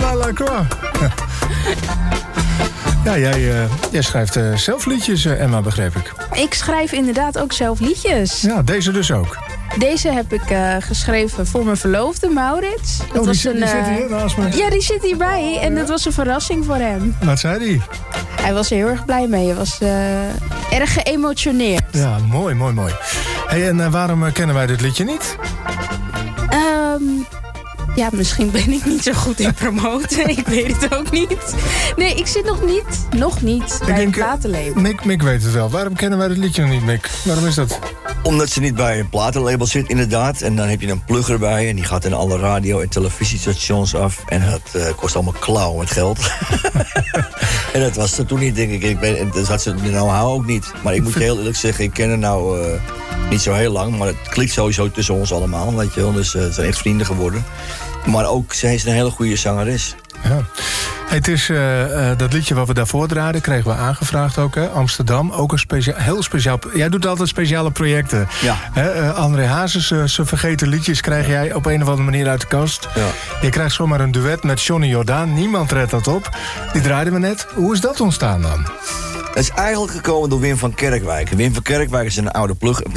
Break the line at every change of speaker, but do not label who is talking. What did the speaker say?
Lacroix. Ja, jij schrijft zelf liedjes, Emma, begreep ik.
Ik schrijf inderdaad ook zelf liedjes.
Ja, deze dus ook.
Deze heb ik geschreven voor mijn verloofde, Maurits.
Die zit hier naast me.
Ja, die zit hierbij. En dat was een verrassing voor hem.
Wat zei hij?
Hij was er heel erg blij mee. Hij was erg geëmotioneerd.
Ja, mooi. Hey, en waarom kennen wij dit liedje niet?
Ja, misschien ben ik niet zo goed in promoten. Ik weet het ook niet. Nee, ik zit nog niet bij een platenlabel.
Mick weet het wel. Waarom kennen wij dit liedje nog niet, Mick? Waarom is dat?
Omdat ze niet bij een platenlabel zit, inderdaad. En dan heb je een plugger erbij en die gaat in alle radio- en televisiestations af. En dat kost allemaal klauw met geld. En dat was er toen niet, denk ik. En dat had ze nou ook niet. Maar ik moet je heel eerlijk zeggen, ik ken haar nou niet zo heel lang. Maar het klikt sowieso tussen ons allemaal, weet je wel. Dus ze zijn echt vrienden geworden. Maar ook, zij is een hele goede zangeres.
Ja. Het is dat liedje wat we daarvoor draaiden, kregen we aangevraagd ook, hè? Amsterdam. Ook een heel speciaal... Jij doet altijd speciale projecten.
Ja.
André Hazes, zijn vergeten liedjes krijg jij op een of andere manier uit de kast.
Ja.
Je krijgt zomaar een duet met Johnny Jordaan. Niemand redt dat op. Die draaiden we net. Hoe is dat ontstaan dan?
Het is eigenlijk gekomen door Wim van Kerkwijk. Wim van Kerkwijk is een oude plug.